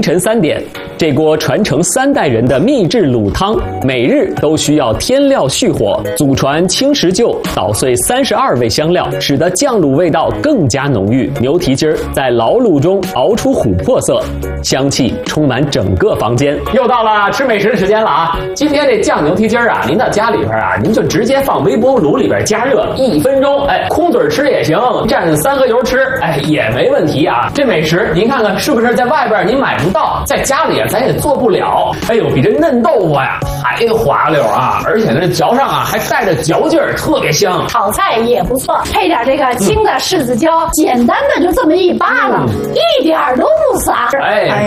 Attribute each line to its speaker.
Speaker 1: 晨3点，这锅传承3代人的秘制卤汤，每日都需要添料续火，祖传青石臼捣碎32味香料，使得酱卤味道更加浓郁。牛蹄筋在老卤中熬出琥珀色，香气充满整个房间。
Speaker 2: 又到了吃美食的时间了啊！今天这酱牛蹄筋啊，您到家里边啊，您就直接放微波炉里边加热1分钟，空嘴吃也行，蘸3合油吃，也没问题啊。这美食您看看是不是在外边您买不到，在家里咱也做不了。哎呦，比这嫩豆腐呀还滑溜啊，而且呢这嚼上啊还带着嚼劲儿，特别香。
Speaker 3: 炒菜也不错，配点这个青的柿子椒，简单的就这么一扒拉，一点都不洒。